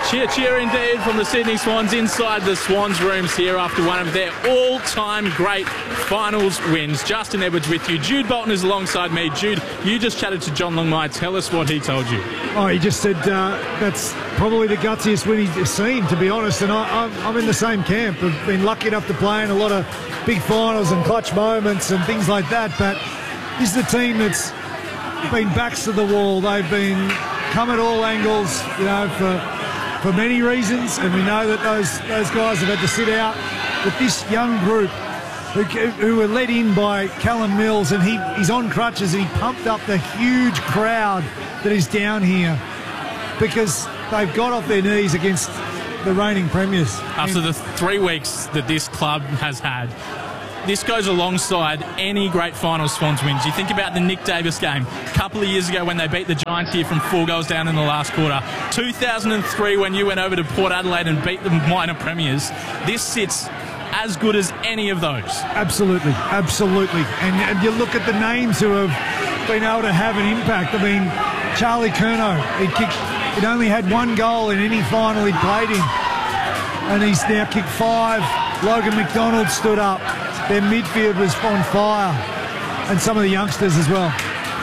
Cheer, cheer indeed from the Sydney Swans inside the Swans rooms here after one of their all-time great finals wins. Justin Edwards with you. Jude Bolton is alongside me. Jude, you just chatted to John Longmire. Tell us what he told you. Oh, he just said that's probably the gutsiest win he's seen, to be honest, and I'm in the same camp. I've been lucky enough to play in a lot of big finals and clutch moments and things like that, but this is a team that's been backs to the wall. They've been come at all angles, you know, for many reasons, and we know that those guys have had to sit out. But this young group who were led in by Callum Mills, and he's on crutches, and he pumped up the huge crowd that is down here because they've got off their knees against the reigning premiers. After the 3 weeks that this club has had, this goes alongside any great final Swans wins. You think about the Nick Davis game a couple of years ago when they beat the Giants here from 4 goals down in the last quarter. 2003 when you went over to Port Adelaide and beat the minor premiers. This sits as good as any of those. Absolutely, absolutely. And you look at the names who have been able to have an impact. I mean, Charlie Curnow, he'd only had 1 goal in any final he'd played in, and he's now kicked 5. Logan McDonald stood up. Their midfield was on fire, and some of the youngsters as well.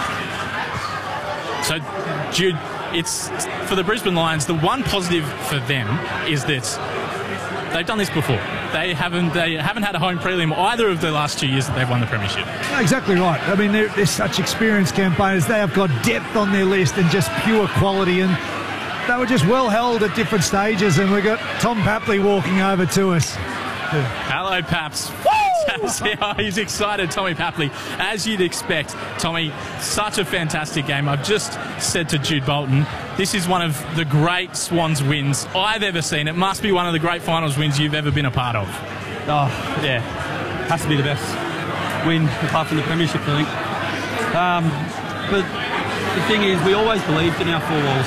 So, Jude, it's for the Brisbane Lions, the one positive for them is that they've done this before. They haven't had a home prelim either of the last 2 years that they've won the premiership. Exactly right. I mean, they're such experienced campaigners. They have got depth on their list and just pure quality, and they were just well held at different stages, and we've got Tom Papley walking over to us. Hello, Paps. He's excited, Tommy Papley, as you'd expect. Tommy, such a fantastic game. I've just said to Jude Bolton, this is one of the great Swans wins I've ever seen. It must be one of the great finals wins you've ever been a part of. Oh, yeah. Has to be the best win apart from the premiership, I think. But the thing is, we always believed in our 4 walls,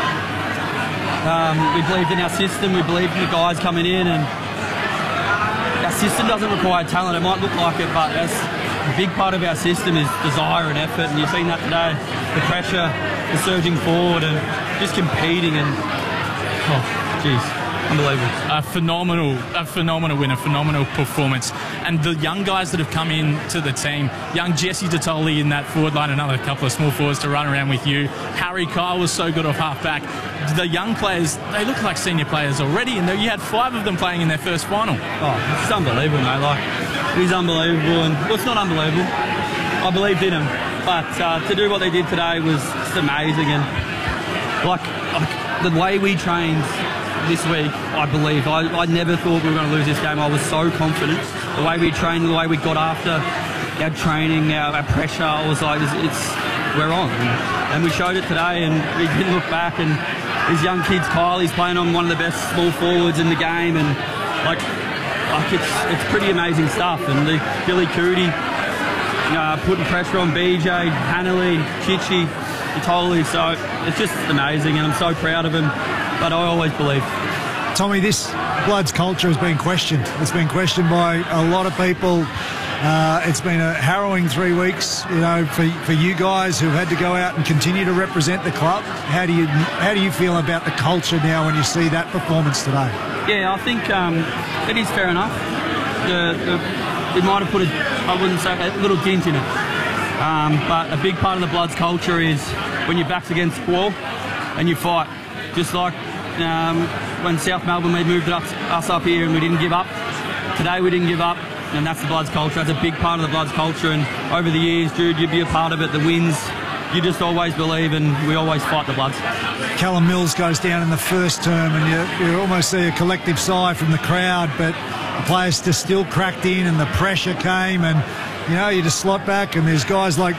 and we believed in our system, we believed in the guys coming in, and our system doesn't require talent. It might look like it, but that's a big part of our system is desire and effort, and you've seen that today. The pressure, the surging forward, and just competing, and unbelievable. A phenomenal win, a phenomenal performance. And the young guys that have come in to the team, young Jesse Detoli in that forward line, another couple of small forwards to run around with you. Harry Kyle was so good off half-back. The young players, they look like senior players already, and you had 5 of them playing in their first final. Oh, it's unbelievable, mate. Like, it is unbelievable, and well, it's not unbelievable. I believed in them, but to do what they did today was just amazing, and like the way we trained this week, I believe. I never thought we were going to lose this game. I was so confident. The way we trained, the way we got after our training, our pressure, I was like, we're on. And we showed it today, and we didn't look back. And these young kids, Kyle, he's playing on one of the best small forwards in the game, and like it's pretty amazing stuff. And Billy Cootie, putting pressure on BJ, Hanley, Chichi, Detoli. So it's just amazing, and I'm so proud of him. But I always believe. Tommy, this Bloods culture has been questioned. It's been questioned by a lot of people. It's been a harrowing 3 weeks, you know, for you guys who've had to go out and continue to represent the club. How do you feel about the culture now when you see that performance today? Yeah, I think it is fair enough. It might have put I wouldn't say a little dent in it. But a big part of the Bloods culture is when your back's against the wall and you fight. Just like when South Melbourne moved us up here and we didn't give up. Today we didn't give up, and that's the Bloods culture. That's a big part of the Bloods culture, and over the years, Jude, you'd be a part of it. The wins, you just always believe, and we always fight the Bloods. Callum Mills goes down in the first term, and you almost see a collective sigh from the crowd, but the players just still cracked in, and the pressure came, and you just slot back, and there's guys like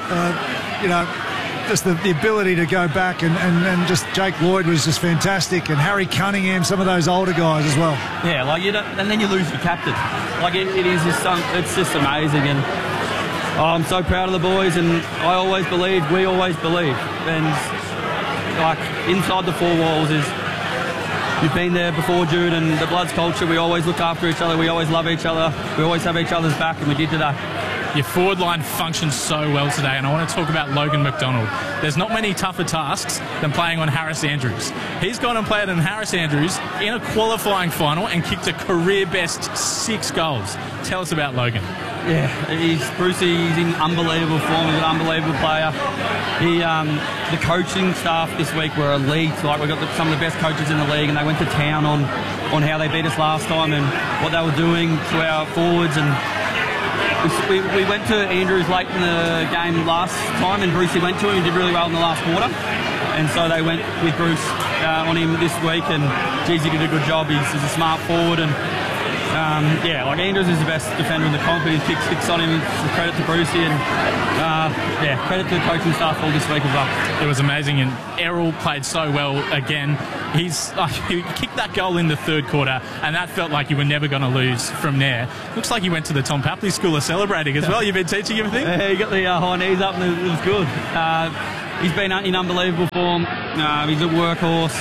just the ability to go back, and just Jake Lloyd was just fantastic, and Harry Cunningham, some of those older guys as well. Yeah, and then you lose your captain. Like it is just it's just amazing, and I'm so proud of the boys, and I always believed, we always believe, and like inside the 4 walls is you've been there before, Jude, and the Bloods culture, we always look after each other, we always love each other, we always have each other's back, and we did today. Your forward line functions so well today, and I want to talk about Logan McDonald. There's not many tougher tasks than playing on Harris Andrews. He's gone and played on Harris Andrews in a qualifying final and kicked a career-best 6 goals. Tell us about Logan. Yeah, Brucey, he's in unbelievable form. He's an unbelievable player. The coaching staff this week were elite. Like, we got some of the best coaches in the league, and they went to town on how they beat us last time and what they were doing to our forwards. And we went to Andrews late in the game last time, and Brucey went to him. He did really well in the last quarter, and so they went with Bruce on him this week. And geez, he did a good job. He's a smart forward, and Andrews is the best defender in the comp. He kicked 6 on him. It's credit to Brucey, and credit to the coaching staff all this week as well. It was amazing, and Errol played so well again. He kicked that goal in the third quarter, and that felt like you were never going to lose from there. Looks like he went to the Tom Papley School of Celebrating as well. You've been teaching him, I think? Yeah, he got the high knees up, and it was good. He's been in unbelievable form. He's a workhorse.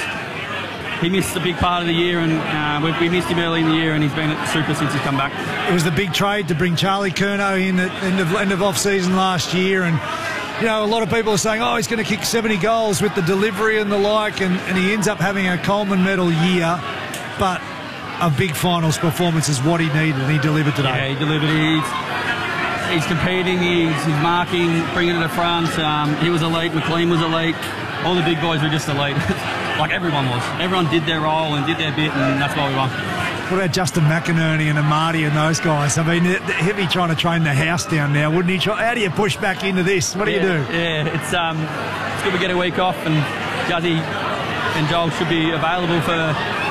He missed a big part of the year, and we missed him early in the year, and he's been super since he's come back. It was the big trade to bring Charlie Curnow in at end of off-season last year, and you know, a lot of people are saying, oh, he's going to kick 70 goals with the delivery and the like, and he ends up having a Coleman medal year, but a big finals performance is what he needed, and he delivered today. Yeah, he delivered. He's competing, he's marking, bringing it to the front. He was elite, McLean was elite. All the big boys were just elite. Like everyone was. Everyone did their role and did their bit, and that's why we won. What about Justin McInerney and Amadi and those guys? I mean, he'd be trying to train the house down now, wouldn't he? How do you push back into this? What do you do? Yeah, it's good we get a week off, and Juzzy and Joel should be available for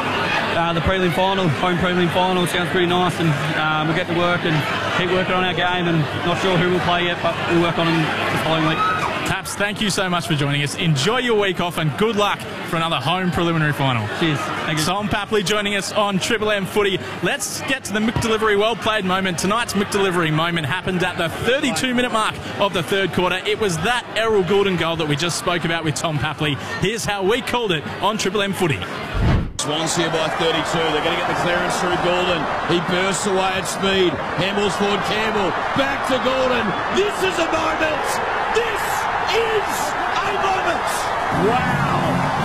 the prelim final, home prelim final. Sounds pretty nice, and we'll get to work and keep working on our game, and not sure who will play yet, but we'll work on them the following week. Taps, thank you so much for joining us. Enjoy your week off, and good luck for another home preliminary final. Cheers. Thank you. Tom Papley joining us on Triple M Footy. Let's get to the McDelivery well-played moment. Tonight's McDelivery moment happened at the 32-minute mark of the third quarter. It was that Errol Goulden goal that we just spoke about with Tom Papley. Here's how we called it on Triple M Footy. Swans here by 32. They're going to get the clearance through Goulden. He bursts away at speed. Handballs forward Campbell. Back to Goulden. This is a moment. This is a moment. Wow.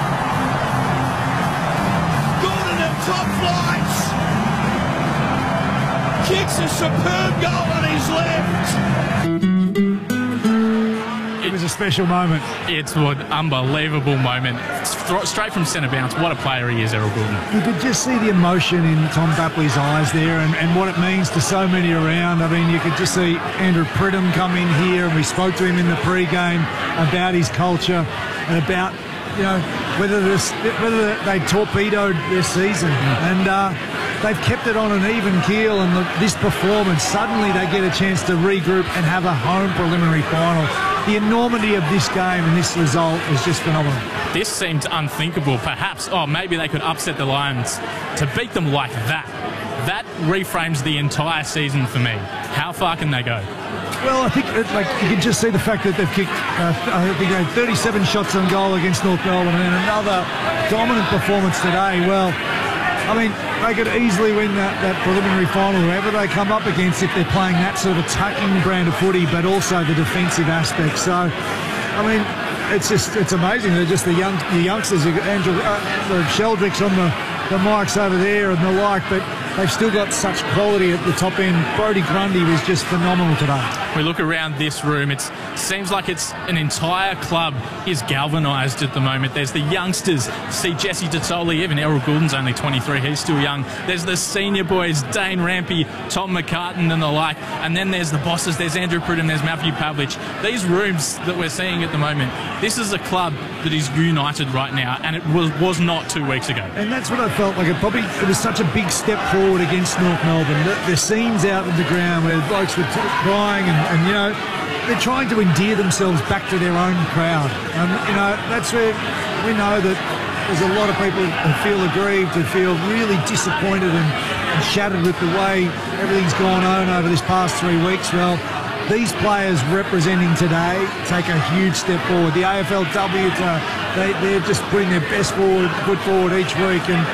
Goulden at top flight. Kicks a superb goal on his left. It was a special moment. It's an unbelievable moment. Straight from centre bounce. What a player he is, Errol Goulden. You could just see the emotion in Tom Papley's eyes there, and what it means to so many around. I mean, you could just see Andrew Pridham come in here, and we spoke to him in the pre-game about his culture and about, you know, whether they torpedoed their season. And they've kept it on an even keel, and this performance, suddenly they get a chance to regroup and have a home preliminary final. The enormity of this game and this result is just phenomenal. This seemed unthinkable. Perhaps, maybe they could upset the Lions. To beat them like that, that reframes the entire season for me. How far can they go? Well, I think you can just see the fact that they've kicked, 37 shots on goal against North Melbourne, and another dominant performance today. Well, I mean, they could easily win that preliminary final, whoever they come up against, if they're playing that sort of attacking brand of footy, but also the defensive aspect. So, I mean, it's amazing. They're just the youngsters. Andrew, the Sheldricks on the mics over there and the like, but they've still got such quality at the top end. Brodie Grundy was just phenomenal today. We look around this room, it seems like it's an entire club is galvanised at the moment. There's the youngsters. See Jesse Tottoli, even Errol Goulden's only 23, he's still young. There's the senior boys, Dane Rampy, Tom McCartan and the like. And then there's the bosses, there's Andrew Pridham, there's Matthew Pavlich. These rooms that we're seeing at the moment, this is a club that is united right now, and it was not 2 weeks ago. And that's what I felt like. It was such a big step forward against North Melbourne. The scenes out of the ground where the blokes were crying and you know, they're trying to endear themselves back to their own crowd. And, you know, that's where we know that there's a lot of people who feel aggrieved, who feel really disappointed and shattered with the way everything's gone on over this past 3 weeks. Well, these players representing today take a huge step forward. The AFLW, they're just putting their best foot forward each week. And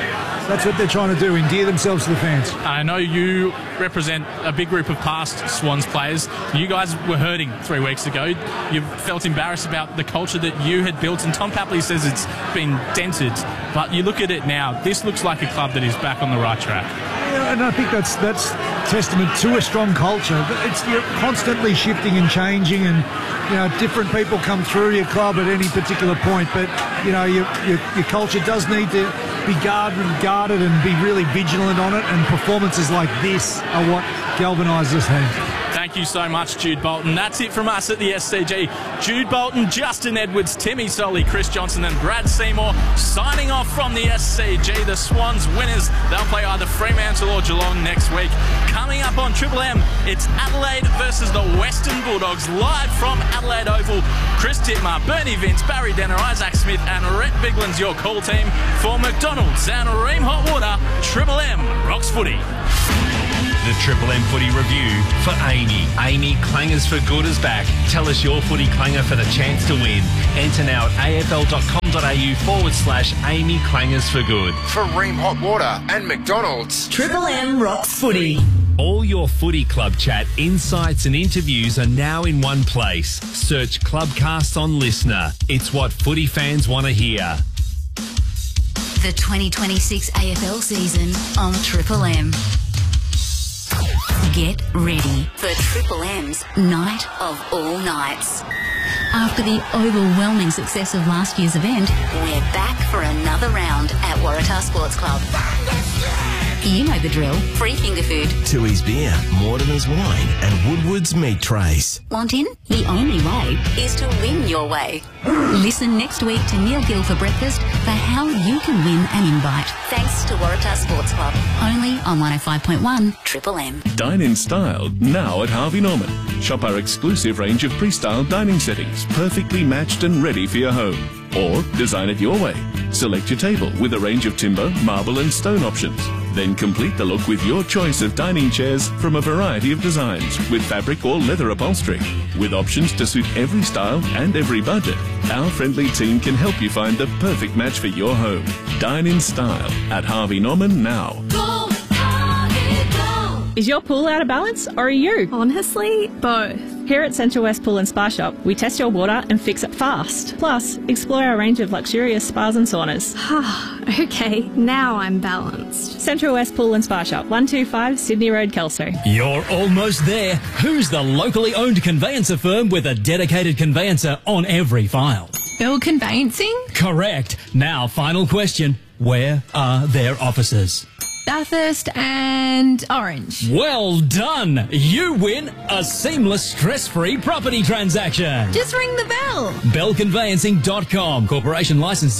That's what they're trying to do, endear themselves to the fans. I know you represent a big group of past Swans players. You guys were hurting 3 weeks ago. You felt embarrassed about the culture that you had built, and Tom Papley says it's been dented. But you look at it now, this looks like a club that is back on the right track. Yeah, and I think that's testament to a strong culture. You're constantly shifting and changing, and different people come through your club at any particular point. But your culture does need to be guarded and be really vigilant on it. And performances like this are what galvanise this team. Thank you so much, Jude Bolton. That's it from us at the SCG. Jude Bolton, Justin Edwards, Timmy Solly, Chris Johnson and Brad Seymour signing off from the SCG. The Swans winners, they'll play either Fremantle or Geelong next week. Coming up on Triple M, it's Adelaide versus the Western Bulldogs, live from Adelaide Oval. Chris Titmar, Bernie Vince, Barry Denner, Isaac Smith and Rhett Bigland's your call team for McDonald's and Ream Hot Water. Triple M rocks footy. The Triple M Footy Review for Amy. Amy Clangers for Good is back. Tell us your footy clanger for the chance to win. Enter now at afl.com.au/Amy Clangers for Good. For Ream Hot Water and McDonald's. Triple M rocks footy. All your footy club chat, insights and interviews are now in one place. Search Clubcast on Listener. It's what footy fans want to hear. The 2026 AFL season on Triple M. Get ready for Triple M's Night of All Nights. After the overwhelming success of last year's event, we're back for another round at Waratah Sports Club. You know the drill. Free finger food. Tooheys Beer, Mortimer's Wine and Woodward's Meat Trays. Want in? The only way is to win your way. Listen next week to Neil Gill for breakfast for how you can win an invite. Thanks to Waratah Sports Club. Only on 105.1 Triple M. Dine in style now at Harvey Norman. Shop our exclusive range of pre-styled dining settings, perfectly matched and ready for your home. Or design it your way. Select your table with a range of timber, marble and stone options. Then complete the look with your choice of dining chairs from a variety of designs with fabric or leather upholstery. With options to suit every style and every budget, our friendly team can help you find the perfect match for your home. Dine in style at Harvey Norman now. Go, Harvey, go. Is your pool out of balance or are you? Honestly, both. Here at Central West Pool and Spa Shop, we test your water and fix it fast. Plus, explore our range of luxurious spas and saunas. Okay, now I'm balanced. Central West Pool and Spa Shop, 125 Sydney Road, Kelso. You're almost there. Who's the locally owned conveyancer firm with a dedicated conveyancer on every file? Bell Conveyancing? Correct. Now, final question. Where are their offices? Bathurst and Orange. Well done! You win a seamless, stress-free property transaction. Just ring the bell. Bellconveyancing.com. Corporation licence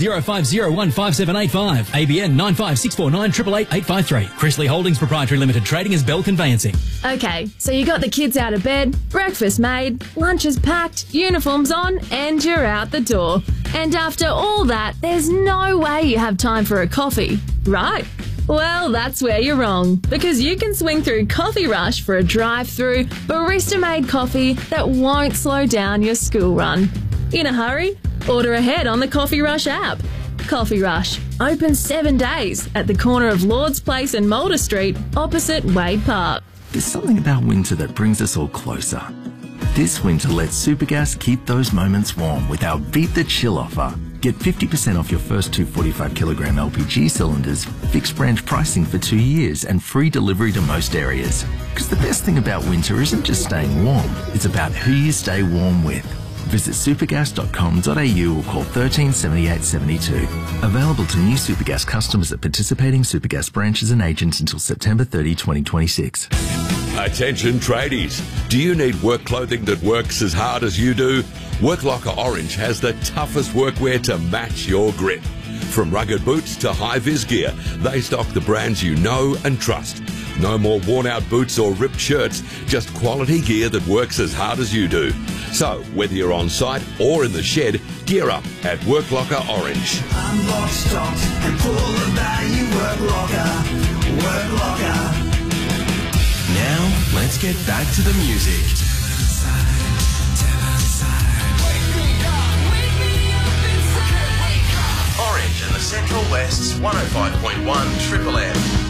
05015785. ABN 95649888853. Chrisley Holdings Proprietary Limited. Trading as Bell Conveyancing. Okay, so you got the kids out of bed, breakfast made, lunch is packed, uniforms on, and you're out the door. And after all that, there's no way you have time for a coffee, right? Well, that's where you're wrong, because you can swing through Coffee Rush for a drive-through, barista-made coffee that won't slow down your school run. In a hurry? Order ahead on the Coffee Rush app. Coffee Rush, open 7 days at the corner of Lord's Place and Mulder Street, opposite Wade Park. There's something about winter that brings us all closer. This winter, let Supergas keep those moments warm with our Beat the Chill offer. Get 50% off your first 2 45-kilogram LPG cylinders, fixed branch pricing for 2 years, and free delivery to most areas. Because the best thing about winter isn't just staying warm, it's about who you stay warm with. Visit supergas.com.au or call 13 78 72. Available to new Supergas customers at participating Supergas branches and agents until September 30, 2026. Attention tradies, do you need work clothing that works as hard as you do? Worklocker Orange has the toughest workwear to match your grit. From rugged boots to high-vis gear, they stock the brands you know and trust. No more worn-out boots or ripped shirts, just quality gear that works as hard as you do. So, whether you're on site or in the shed, gear up at Worklocker Orange. Unlock, stocked, and pull the value. Worklocker. Now, let's get back to the music. Orange and the Central West's 105.1 Triple M.